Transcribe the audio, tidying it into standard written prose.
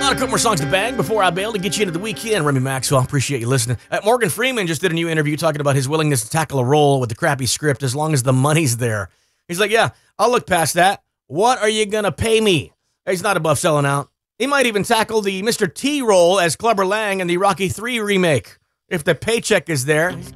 Got a couple more songs to bang before I bail to get you into the weekend. Remy Maxwell, appreciate you listening. Morgan Freeman just did a new interview talking about his willingness to tackle a role with the crappy script as long as the money's there. He's like, yeah, I'll look past that. What are you going to pay me? He's not above selling out. He might even tackle the Mr. T role as Clubber Lang in the Rocky III remake. If the paycheck is there,